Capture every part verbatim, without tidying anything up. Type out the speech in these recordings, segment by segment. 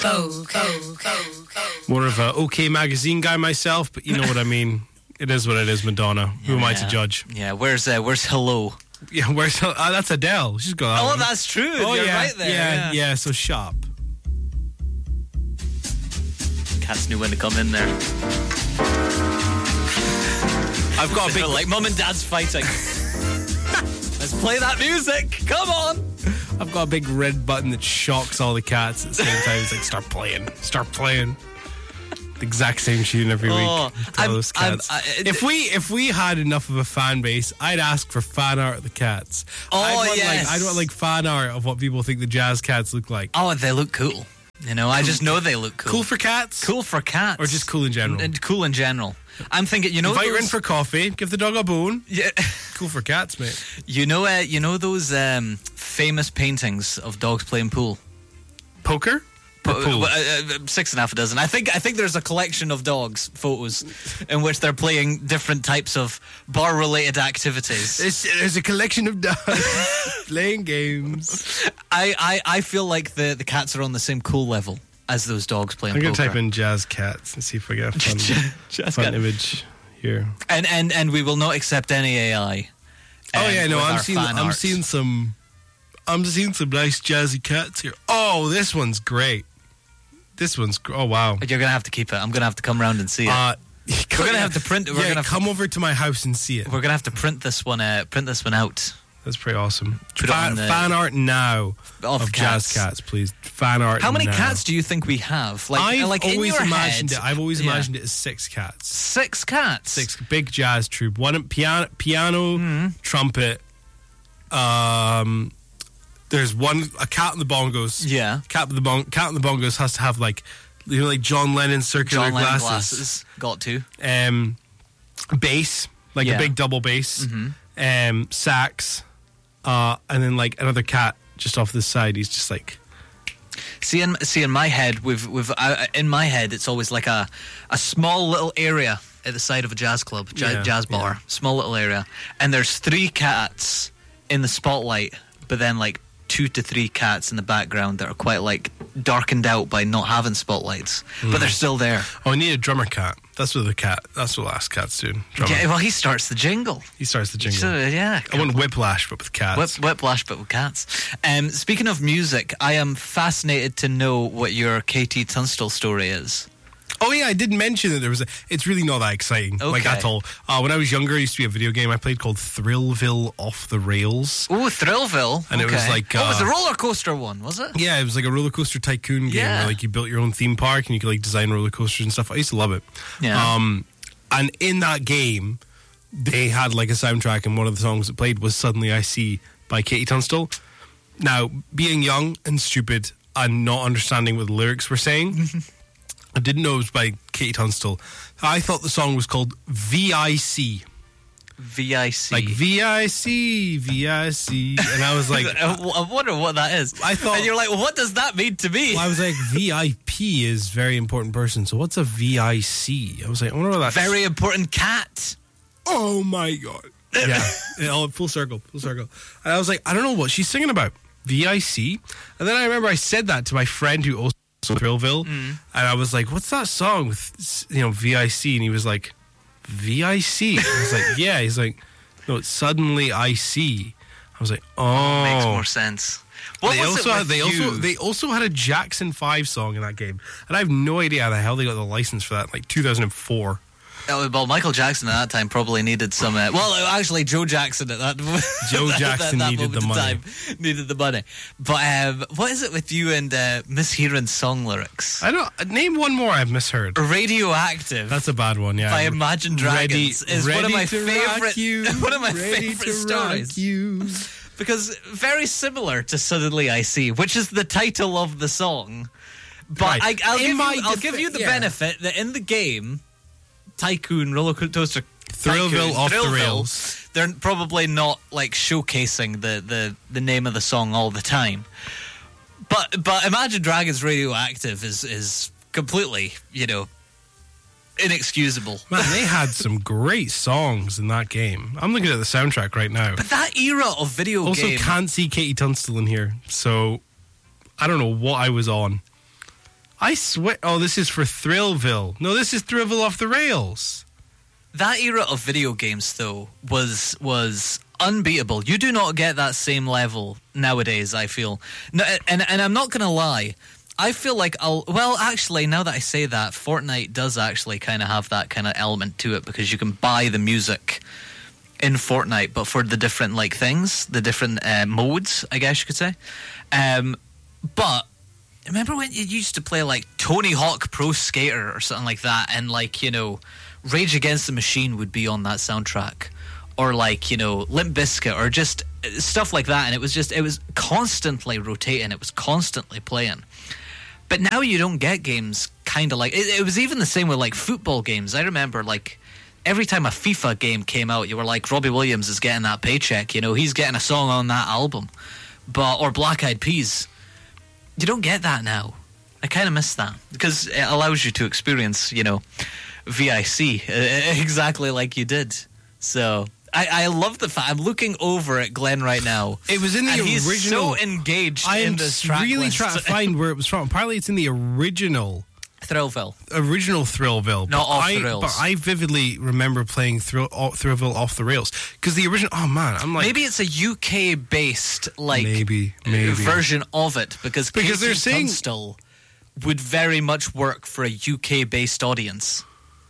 Go, go, go, go. More of a OK Magazine guy myself, but you know what I mean. It is what it is, Madonna. Who yeah, am I to judge? Yeah, where's uh, where's Hello? Yeah, where's oh, that's Adele. She's got that Oh, one. that's true. Oh, You're yeah, right there. Yeah, Yeah, yeah, so sharp. Cats knew when to come in there. I've got a big... like, Mum and Dad's fighting. Let's play that music. Come on. I've got a big red button that shocks all the cats at the same time. It's like, start playing. Start playing. The exact same tune every Oh, week. Tell I'm- those cats. I'm- I- if we if we had enough of a fan base, I'd ask for fan art of the cats. Oh, I'd want, yes. Like, I'd want like fan art of what people think the jazz cats look like. Oh, they look cool. You know, I just know they look cool. Cool for cats? Cool for cats. Or just cool in general? And cool in general. I'm thinking, you know, Invite her in those- for coffee, give the dog a bone. Yeah. Cool for cats, mate. You know, uh, you know those um, famous paintings of dogs playing pool. Poker? Or Po- pool? uh, uh, six and a half a dozen. I think. I think there's a collection of dogs photos in which they're playing different types of bar-related activities. There's, there's a collection of dogs playing games. I, I, I feel like the, the cats are on the same cool level as those dogs playing I'm going to poker. type in jazz cats and see if I get a fun, Jazz fun cat. image here. And, and and we will not accept any A I. Oh um, yeah, no, with I'm our seeing fan I'm art. seeing some I'm seeing some nice jazzy cats here. Oh, this one's great. This one's gr- oh wow. You're gonna have to keep it. I'm gonna have to come around and see it. Uh, We're gonna have to print. We're yeah, gonna have come to, over to my house and see it. We're gonna have to print this one. Uh, print this one out. That's pretty awesome. Put it Fan, on the- fan art now Of of cats. jazz cats, please. Fan art. How many now. cats do you think we have? Like, I've like in always your imagined head, it. I've always yeah. imagined it as six cats. Six cats. Six big jazz troupe. One piano, piano, Mm-hmm. trumpet. Um, there's one a cat in the bongos. Yeah. Cat with the bong. Cat in the bongos has to have like you know like John Lennon circular John Lennon glasses. glasses. Got to. Um, bass like Yeah. a big double bass. Mm-hmm. Um, sax. Uh, and then like another cat just off the side. He's just like. See in see in my head, we've we've uh, in my head, it's always like a a small little area at the side of a jazz club, ja- Yeah, jazz bar, yeah. small little area, and there's three cats in the spotlight, but then like two to three cats in the background that are quite like darkened out by not having spotlights, but they're still there. Oh, I need a drummer cat. That's what the cat. That's what last cats do. Drummer. Yeah, well, he starts the jingle. He starts the jingle. So, yeah, I want Whiplash, but with cats. Whip, whiplash, but with cats. Um, speaking of music, I am fascinated to know what your K T Tunstall story is. Oh yeah, I did mention that there was a. It's really not that exciting, like Okay. at all. Uh, when I was younger, there used to be a video game I played called Thrillville Off the Rails. Oh, Thrillville. And it was Okay. like, oh, it was uh, the roller coaster one, was it? Yeah, it was like a roller coaster tycoon game Yeah. where like you built your own theme park and you could like design roller coasters and stuff. I used to love it. Yeah. Um, and in that game, they had like a soundtrack, and one of the songs that played was "Suddenly I See" by Katie Tunstall. Now, being young and stupid and not understanding what the lyrics were saying. I didn't know it was by Katie Tunstall. I thought the song was called V I C. V I C. Like V I C, V I C. And I was like, I I wonder what that is. I thought- and you're like, well, what does that mean to me? well, I was like, V I P is very important person. So what's a V I C? I was like, I wonder what that's. Very important cat. Oh my God. Yeah. Yeah, all full circle, full circle. And I was like, I don't know what she's singing about. V I C? And then I remember I said that to my friend who also Thrillville. And I was like, what's that song with, you know, V I C? And he was like, V I C? I was like, yeah. He's like, no, it's Suddenly I See. I was like, oh. Makes more sense. What They was also it had, with they you? also they also had a Jackson five song in that game, and I have no idea how the hell they got the license for that. Like two thousand four. Oh, well, Michael Jackson at that time probably needed some. Uh, well, actually, Joe Jackson at that. Joe that- Jackson that needed moment the in money. Time, needed the money. But um, what is it with you and uh, mishearing song lyrics? I don't name one more I've misheard. Radioactive. That's a bad one. Yeah, by Imagine Dragons Ready- is one of ready my to rock favorite. you, one of my ready favorite to rock stories. you. Because very similar to Suddenly I See, which is the title of the song. But Right. I, I'll, In give my you, I'll defi- give you the yeah. benefit that in the game, Tycoon, Roller Coaster, Thrillville Tycoon, Off the Thrillville, Rails. they're probably not like showcasing the, the, the name of the song all the time. But but Imagine Dragons Radioactive is, is completely, you know, inexcusable. Man, they had some great songs in that game. I'm looking at the soundtrack right now. But that era of video Also, game... can't see Katie Tunstall in here, so I don't know what I was on. I swear. Oh, this is for Thrillville. No, this is Thrillville Off the Rails. That era of video games, though, was was unbeatable. You do not get that same level nowadays, I feel. No, and and I'm not going to lie. I feel like I'll... Well, actually, now that I say that, Fortnite does actually kind of have that kind of element to it because you can buy the music in Fortnite, but for the different, like, things, the different uh, modes, I guess you could say. Um, but remember when you used to play, like, Tony Hawk Pro Skater or something like that, and, like, you know, Rage Against the Machine would be on that soundtrack, or, like, you know, Limp Bizkit, or just stuff like that, and it was just, it was constantly rotating, it was constantly playing. But now you don't get games kind of like... It, it was even the same with, like, football games. I remember, like, every time a FIFA game came out, you were like, Robbie Williams is getting that paycheck, you know, he's getting a song on that album. But Or Black Eyed Peas. You don't get that now. I kind of miss that. Because it allows you to experience, you know, V I C uh, exactly like you did. So... I, I love the fact I'm looking over at Glenn right now. It was in the and original. He's so engaged I in am this track really list. trying to find where it was from. Apparently, it's in the original, Thrillville. original Thrillville. Not but Off I, the Rails. But I vividly remember playing Thrill, oh, Thrillville Off the Rails because the original. Oh man, I'm like Maybe it's a U K based like maybe maybe version of it because Because Casey they're saying- Tunstall would very much work for a U K based audience.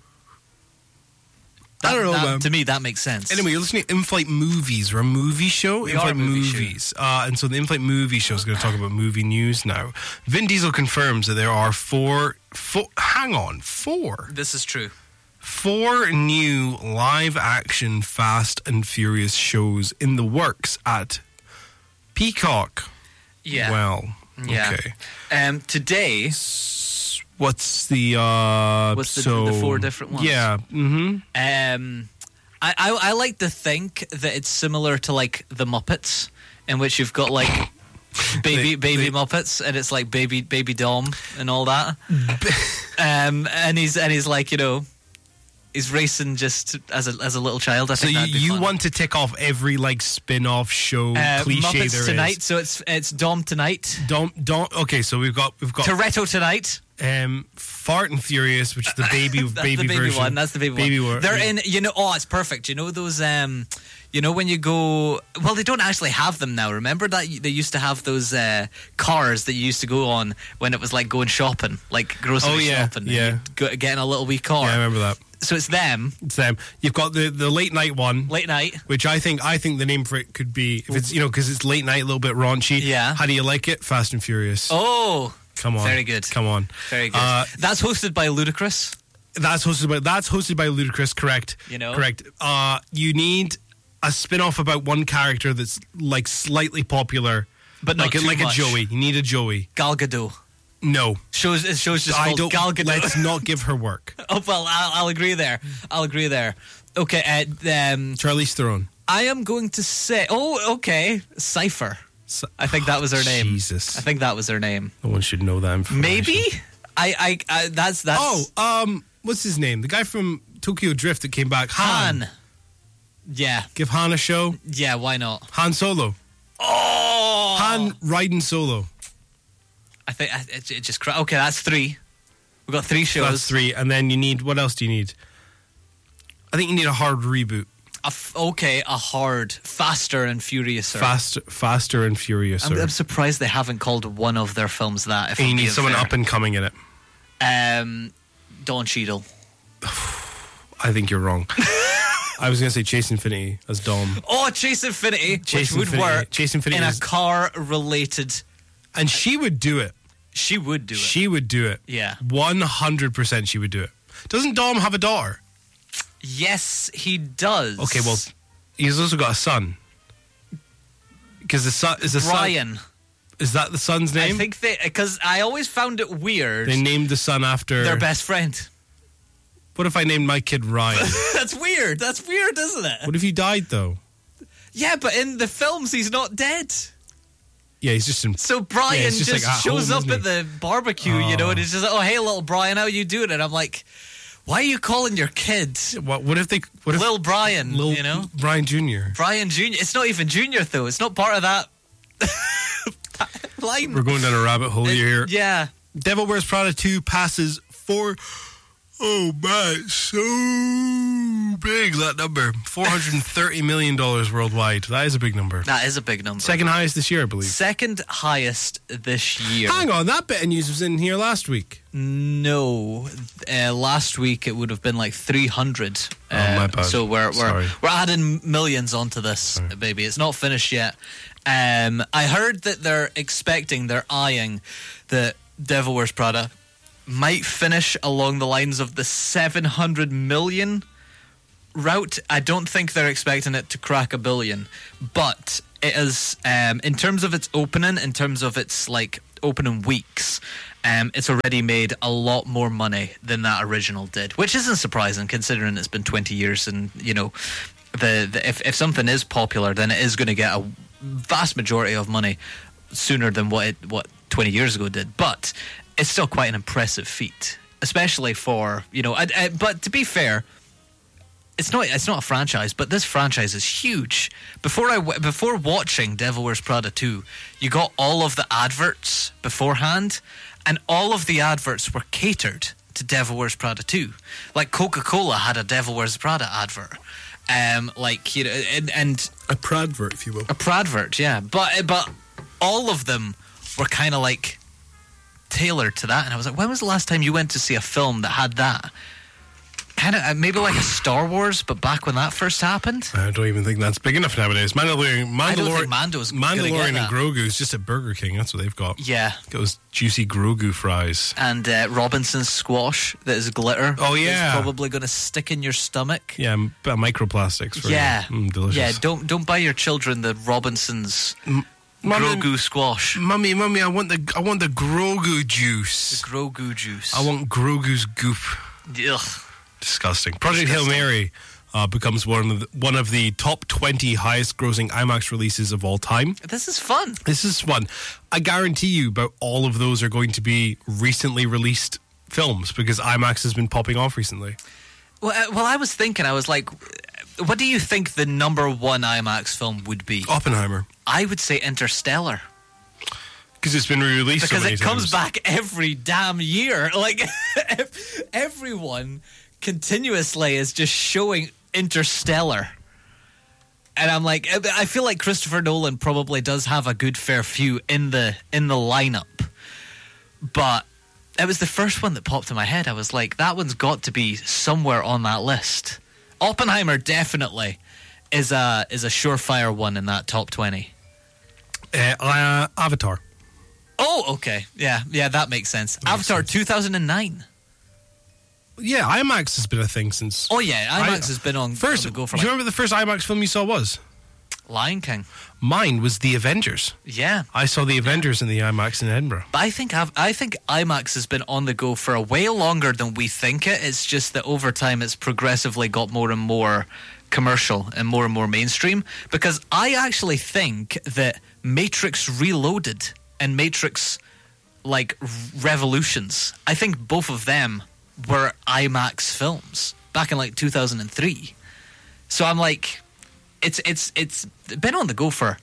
That, I don't know, that- man. To me, that makes sense. Anyway, you're listening to In-Flight Movies. We're a movie show. We In-Flight are a movie show. Movies. Uh, and so the In-Flight Movie Show is going to talk about movie news now. Vin Diesel confirms that there are four, four... Hang on. Four. This is true. Four new live-action Fast and Furious shows in the works at Peacock. Yeah. Well, Yeah. okay. Um, today, What's the... Uh, What's the- so, the four different ones? Yeah. Mm-hmm. um, I, I I like to think that it's similar to like the Muppets, in which you've got like baby They- baby they- Muppets, and it's like baby baby Dom and all that. um, and he's and he's like you know, he's racing just as a as a little child. I So think you, that'd be you fun. want to tick off every like spin-off show uh, cliche Muppets there is. tonight? So it's it's Dom tonight, Don't don't. Okay, so we've got we've got Toretto tonight. um, Fart and Furious, which is the baby That's baby, the baby version. one. That's the baby, baby one. wor- They're yeah. in. You know. Oh, it's perfect. You know those. Um, you know when you go. Well, they don't actually have them now. Remember that they used to have those uh, cars that you used to go on when it was like going shopping, like grocery Oh, yeah, shopping. and yeah. you'd go, get in a little wee car. Yeah, I remember that. So it's them It's them. You've got the, the late night one, late night. which I think I think the name for it could be if it's you know because it's late night, a little bit raunchy. Yeah. How do you like it? Fast and Furious. Oh, Come on. very good. Come on. very good. Uh, That's hosted by Ludacris. That's hosted by that's hosted by Ludacris. Correct. You know? Correct. Uh, you need a spin-off about one character that's like slightly popular, But not like a, too like much. a Joey. You need a Joey. Gal Gadot. No. Shows it shows just I called don't. Gal Gadot. Let's not give her work. Oh well, I'll, I'll agree there. I'll agree there. Okay. Uh, um, Charlize Theron. I am going to say. Oh, okay. Cypher. So- I think that was her name. Jesus. I think that was her name. No one should know that information. Maybe. I. I. I that's that's. Oh, um, what's his name? The guy from Tokyo Drift that came back. Han. Han. Yeah. Give Han a show. Yeah. Why not? Han Solo. Oh. Han riding solo. I think I, it, it just. cra- Okay, that's three. We've got three shows. That's three. And then you need, what else do you need? I think you need a hard reboot. A f- okay, a hard, faster and furiouser. Faster, faster and furious. I'm, I'm surprised they haven't called one of their films that. If And I'm you need being someone fair. up and coming in it. Um, Don Cheadle. I think you're wrong. I was going to say Chase Infinity as Dom. Oh, Chase Infinity, Chase which would Infinity. work Chase Infinity in a is- car-related. And she would do it. She would do it. She would do it. Yeah. one hundred percent she would do it. Doesn't Dom have a daughter? Yes, he does. Okay, well, he's also got a son. Because the son is the Brian. son. Is that the son's name? I think they because I always found it weird. they named the son after their best friend. What if I named my kid Ryan? That's weird. That's weird, isn't it? What if he died though? Yeah, but in the films, he's not dead. Yeah, he's just in. So Brian Yeah, it's just just, like at shows home, up isn't at the barbecue, you know, and he's just like, "Oh, hey, little Brian, how you doing?" And I'm like, "Why are you calling your kid What? What if they? What if Lil Brian?" Lil you know, Brian Junior? Brian Junior It's not even Junior though. It's not part of that line. We're going down a rabbit hole It- here. Yeah. Devil Wears Prada two passes four. Oh man, so big that number. four hundred thirty million dollars worldwide. That is a big number. That is a big number. Second highest this year, I believe. Second highest this year. Hang on, that bit of news was in here last week. No, uh, last week it would have been like three hundred. Oh, my bad. So we're we're Sorry. we're adding millions onto this, baby. It's not finished yet. Um, I heard that they're expecting, they're eyeing that Devil Wears Prada might finish along the lines of the seven hundred million route. I don't think they're expecting it to crack a billion, but it is, um, in terms of its opening, in terms of its like opening weeks, um, it's already made a lot more money than that original did, which isn't surprising considering it's been twenty years. And you know, the, the if if something is popular, then it is going to get a vast majority of money sooner than what it what twenty years ago did. But it's still quite an impressive feat, especially for, you know, I, I, but to be fair, it's not it's not a franchise, but this franchise is huge. Before I before watching Devil Wears Prada two, you got all of the adverts beforehand, and all of the adverts were catered to Devil Wears Prada two. Like Coca-Cola had a Devil Wears Prada advert. Um, like, you know, and, and A Pradvert, if you will. a Pradvert, yeah. But but all of them were kind of like tailored to that, and I was like, when was the last time you went to see a film that had that? Kind of maybe like a Star Wars, but back when that first happened. I don't even think that's big enough nowadays. Mandalorian, Mandalorian, I don't think Mando's gonna get Mandalorian and that. Grogu is just at Burger King. That's what they've got. Yeah, Those juicy Grogu fries. and uh, Robinson's squash that is glitter. Oh, yeah. is probably going to stick in your stomach. Yeah, m- uh, microplastics. For Yeah, you. Mm, delicious. yeah. Don't don't buy your children the Robinson's Mummy, Grogu squash. mummy, mummy, I want the I want the Grogu juice. Grogu juice. I want Grogu's goop. Ugh. Disgusting. Project Hail Mary uh, becomes one of the, one of the top twenty highest grossing IMAX releases of all time. This is fun. This is fun. I guarantee you about all of those are going to be recently released films because IMAX has been popping off recently. Well, uh, well, I was thinking, I was like, what do you think the number one IMAX film would be? Oppenheimer. I would say Interstellar. Because it's been re-released Because so many it comes times. back every damn year. Like, everyone continuously is just showing Interstellar. And I'm like, I feel like Christopher Nolan probably does have a good fair few in the in the lineup. But it was the first one that popped in my head. I was like, that one's got to be somewhere on that list. Oppenheimer definitely is a is a surefire one in that top twenty. Uh, uh, Avatar. Oh, okay. Yeah, yeah, that makes sense. Avatar two thousand nine. Yeah, IMAX has been a thing since... Oh, yeah, IMAX I- has been on, First, on the go for do you like remember the first IMAX film you saw was? Lion King. Mine was The Avengers. Yeah. I saw The Avengers in the IMAX in Edinburgh. But I think I've, I think IMAX has been on the go for a way longer than we think it. It's just that over time it's progressively got more and more commercial and more and more mainstream. Because I actually think that Matrix Reloaded and Matrix, like, Revolutions, I think both of them were IMAX films back in like two thousand three. So I'm like, it's it's it's been on the go for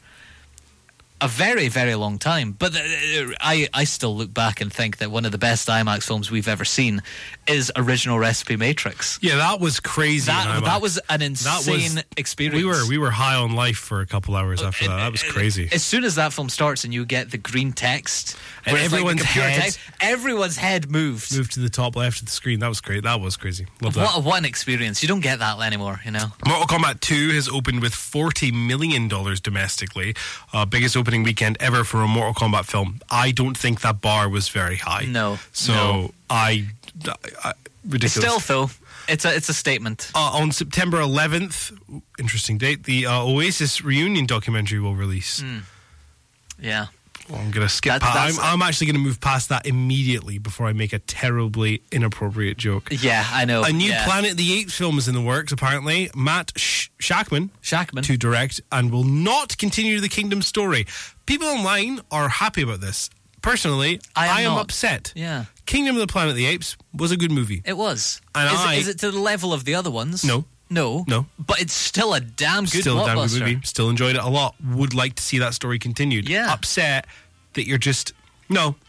a very, very long time. But uh, I, I still look back and think that one of the best IMAX films we've ever seen is Original Recipe Matrix. Yeah, that was crazy. That in IMAX. that was an That insane was- experience. We were we were high on life for a couple hours after that. That was crazy. As soon as that film starts and you get the green text, And where it's like the everyone's computer head- text, everyone's head moved. Moved to the top left of the screen. That was great. That was crazy. Love that. What, what an experience. You don't get that anymore, you know? Mortal Kombat two has opened with forty million dollars domestically. Uh, biggest opening weekend ever for a Mortal Kombat film. I don't think that bar was very high. No. So no. I, I ridiculous. Still, though, it's a, it's a statement. Uh, on September eleventh, interesting date, the uh, Oasis reunion documentary will release. Mm. Yeah. Well, I'm going to skip That- past. that's- I'm, I'm actually going to move past that immediately before I make a terribly inappropriate joke. Yeah, I know. A new yeah. Planet of the Apes film is in the works, apparently. Matt Sh- Shackman Shackman. to direct and will not continue the Kingdom story. People online are happy about this. Personally, I am I am not. upset. Yeah. Kingdom of the Planet of the Apes was a good movie. It was. And is, I- it, is it to the level of the other ones? No. No. No. But it's still a damn good Still a damn good blockbuster. movie. Still enjoyed it a lot. Would like to see that story continued. Yeah. Upset that you're just... No,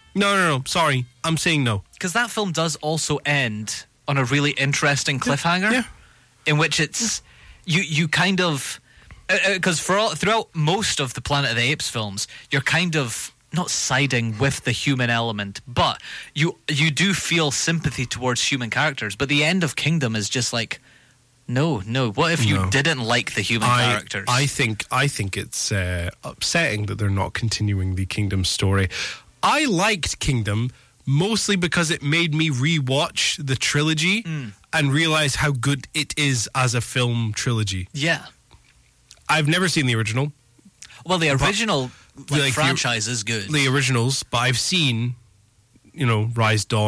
No, no, no. Sorry. I'm saying no. Because that film does also end on a really interesting cliffhanger, Yeah. in which it's you you kind of because for all, throughout most of the Planet of the Apes films, you're kind of not siding with the human element, but you you do feel sympathy towards human characters. But the end of Kingdom is just like, no, no. What if you No. didn't like the human I, characters? I think I think it's uh, upsetting that they're not continuing the Kingdom story. I liked Kingdom mostly because it made me rewatch the trilogy Mm. and realize how good it is as a film trilogy. yeah. I've never seen the original, Well, the original like, like, the- franchise is good. the originals, but I've seen, you know, Rise, Dawn.